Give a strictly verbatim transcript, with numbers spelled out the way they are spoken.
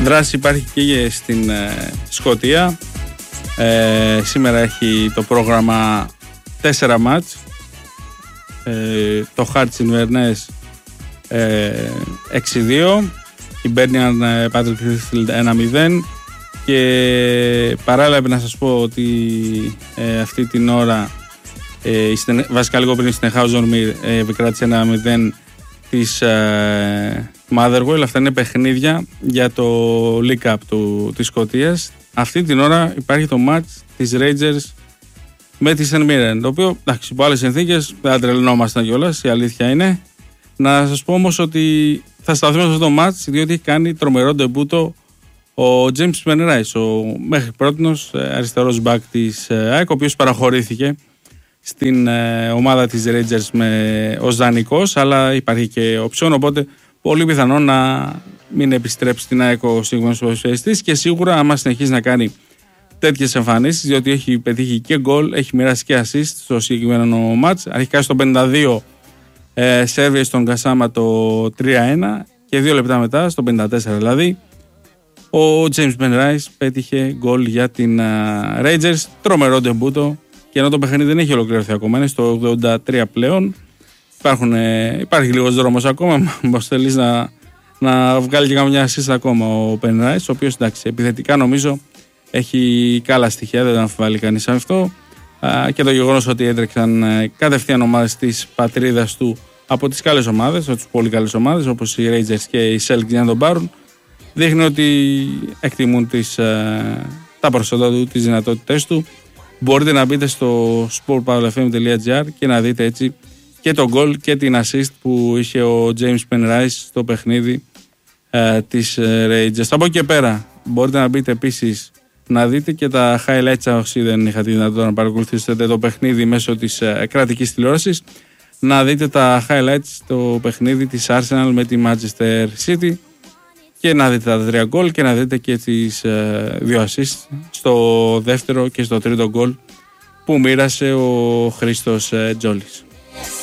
Δράση υπάρχει και στην ε, Σκωτία. Ε, σήμερα έχει το πρόγραμμα τέσσερα μάτς. Ε, το Hearts Inverness ε, έξι δύο, η Birmingham ε, Patrick Clearfield ένα μηδέν και παράλληλα να σας πω ότι ε, αυτή την ώρα ε, στην, βασικά λίγο πριν στην Houseormir ε, επικράτησε ένα μηδέν της ε, Motherwell. Αυτά είναι παιχνίδια για το League Cup του, της Σκωτίας. Αυτή την ώρα υπάρχει το match της Rangers με τη Saint Mirren, το οποίο εντάξει, υπό άλλες συνθήκες δεν θα τρελνόμασταν κιόλας, η αλήθεια είναι. Να σας πω όμως ότι θα σταθούμε σε αυτό το match, διότι έχει κάνει τρομερό ντεμπούτο ο James Penrice, ο μέχρι πρότινος αριστερός μπακ της ΑΕΚ, ο οποίος παραχωρήθηκε στην ε, ομάδα της Rangers με, ως δανεικός, αλλά υπάρχει και οψιόν, οπότε πολύ πιθανό να μην επιστρέψει στην ΑΕΚ ο συγκεκριμένος ποδοσφαιριστής και σίγουρα άμα συνεχίζει να κάνει τέτοιες εμφανίσεις, διότι έχει πετύχει και γκολ, έχει μοιράσει και assist στο συγκεκριμένο μάτς. Αρχικά στο πενήντα δύο ε, σέρβιε στον Κασάμα το τρία ένα και δύο λεπτά μετά, στο πενήντα τέσσερα δηλαδή, ο James Penrice πέτυχε γκολ για την uh, Rangers. Τρομερό ντεμπούτο και ενώ το παιχνίδι δεν έχει ολοκληρωθεί ακόμα, είναι στο ογδόντα τρία πλέον. Υπάρχουν, ε, υπάρχει λίγος δρόμος ακόμα, μήπως θέλεις να, να βγάλει και καμιά assist ακόμα ο Penrice, ο οποίος εντάξει, επιθετικά νομίζω έχει καλά στοιχεία, δεν αμφιβάλλει κανείς αυτό. Α, και το γεγονός ότι έτρεξαν ε, κατευθείαν ομάδες της πατρίδας του από τις καλές ομάδες, από τις πολύ καλές ομάδες όπως οι Rangers και οι Celtics για να τον πάρουν, δείχνει ότι εκτιμούν τις, ε, τα προσόντα του, τις δυνατότητες του. Μπορείτε να μπείτε στο sport power f m dot g r και να δείτε έτσι και τον goal και την assist που είχε ο James Penrice στο παιχνίδι ε, της ε, Rangers. Από εκεί και πέρα μπορείτε να μπείτε επίσης να δείτε και τα highlights όσοι δεν είχατε τη δυνατότητα να παρακολουθήσετε το παιχνίδι μέσω της ε, κρατικής τηλεόρασης. Να δείτε τα highlights στο παιχνίδι της Arsenal με τη Manchester City και να δείτε τα τρία γκολ και να δείτε και τις ε, δύο assist στο δεύτερο και στο τρίτο γκολ που μοίρασε ο Χρήστος ε, Τζόλης.